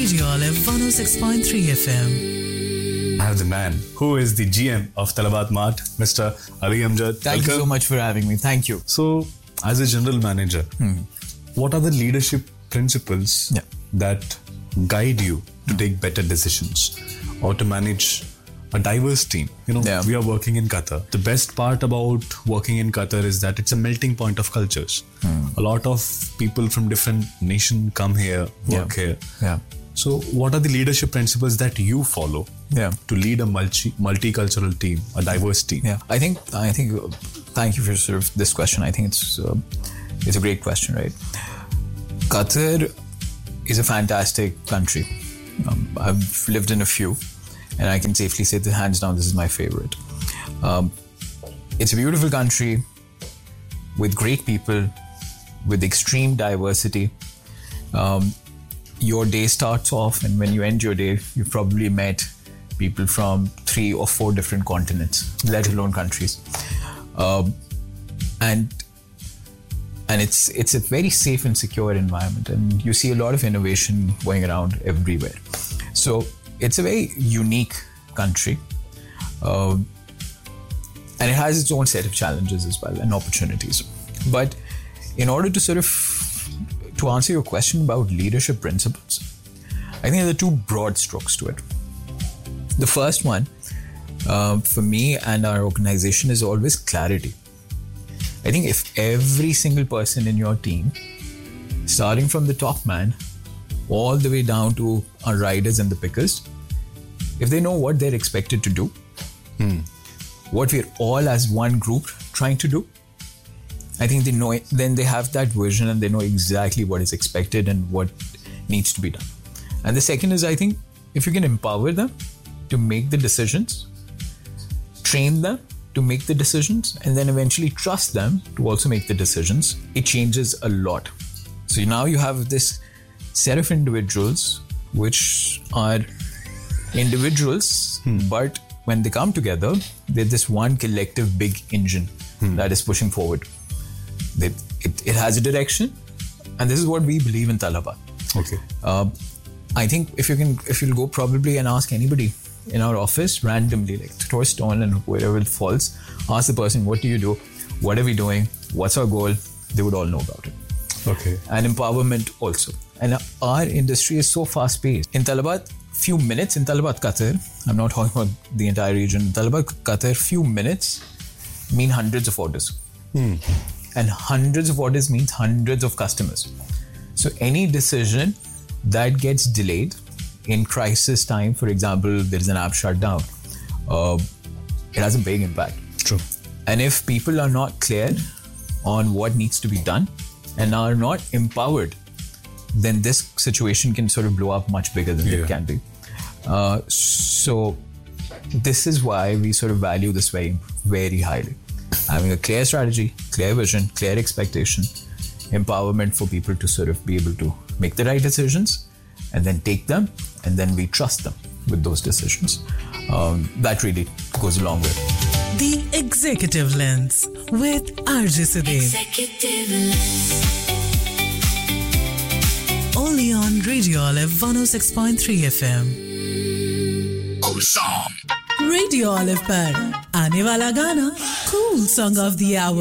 Radio Olive 106.3 FM. I have the man who is the GM of Talabat Mart, Mr. Ali Amjad. Thank you so much for having me. Thank you. So, as a general manager, what are the leadership principles that guide you to take better decisions or to manage a diverse team? We are working in Qatar. The best part about working in Qatar is that it's a melting point of cultures. A lot of people from different nations come here, work here. Yeah. So what are the leadership principles that you follow to lead a multicultural team, a diverse team? Yeah, I think. Thank you for sort of this question. I think it's a great question, right? Qatar is a fantastic country. I've lived in a few, and I can safely say that hands down, this is my favorite. It's a beautiful country with great people, with extreme diversity. Your day starts off, and when you end your day, you've probably met people from 3 or 4 different continents, let alone countries. And it's a very safe and secure environment, and you see a lot of innovation going around everywhere. So it's a very unique country, and it has its own set of challenges as well and opportunities. But in order to answer your question about leadership principles, I think there are 2 broad strokes to it. The first one, for me and our organization, is always clarity. I think if every single person in your team, starting from the top man all the way down to our riders and the pickers, if they know what they're expected to do, what we're all as one group trying to do, I think they know it, then they have that vision and they know exactly what is expected and what needs to be done. And the second is, I think, if you can empower them to make the decisions, train them to make the decisions, and then eventually trust them to also make the decisions, it changes a lot. So now you have this set of individuals which are individuals, but when they come together, they're this one collective big engine that is pushing forward. It has a direction, and this is what we believe in Talabat. Okay. I think if you'll go probably and ask anybody in our office randomly, like throw a stone and wherever it falls, ask the person, what do you do? What are we doing? What's our goal? They would all know about it. Okay. And empowerment also. And our industry is so fast paced. In Talabat, few minutes, in Talabat Qatar, I'm not talking about the entire region, in Talabat Qatar, few minutes mean hundreds of orders. And hundreds of orders means hundreds of customers. So any decision that gets delayed in crisis time, for example, there is an app shutdown, it has a big impact. True. And if people are not clear on what needs to be done and are not empowered, then this situation can sort of blow up much bigger than it can be. So this is why we sort of value this very, very highly. Having a clear strategy, clear vision, clear expectation, empowerment for people to sort of be able to make the right decisions and then take them, and then we trust them with those decisions. That really goes a long way. The Executive Lens with RJ Sudev. Executive Lens. Only on Radio Olive 106.3 FM. Awesome. Radio Olive पर आने वाला गाना Cool Song of the Hour.